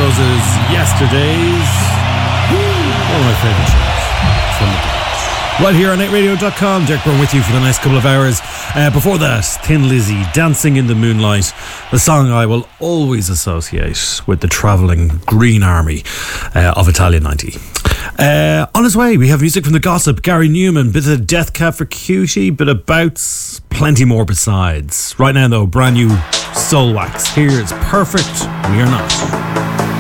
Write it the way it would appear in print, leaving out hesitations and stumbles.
Roses, Yesterdays. One of my favourite shows from the Beatles. Right here on 8radio.com, Derek Byrne with you for the next couple of hours. Before that, Thin Lizzy, Dancing in the Moonlight, the song I will always associate with the travelling Green Army of Italia 90. On his way, we have music from The Gossip, Gary Newman, bit of Death Cab for Cutie, bit of Bouts, plenty more besides. Right now though, brand new Soul Wax. Here's Perfect We Are Not.